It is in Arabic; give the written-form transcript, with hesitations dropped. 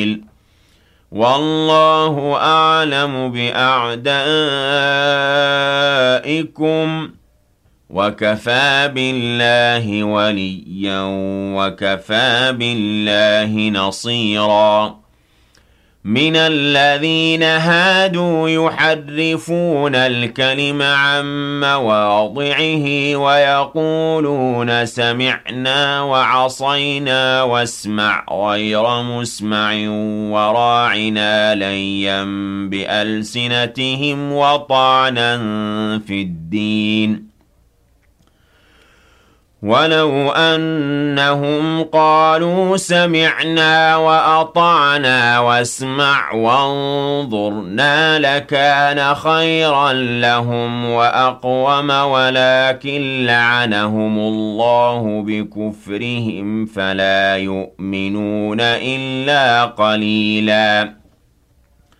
والله أعلم بأعدائكم وكفى بالله وليا وكفى بالله نصيرا من الذين هادوا يحرفون الكلم عن مواضعه ويقولون سمعنا وعصينا واسمع غير مسمع وراعنا ليا بألسنتهم وطعنا في الدين ولو أنهم قالوا سمعنا وأطعنا واسمع وانظرنا لكان خيرا لهم وأقوم ولكن لعنهم الله بكفرهم فلا يؤمنون إلا قليلاً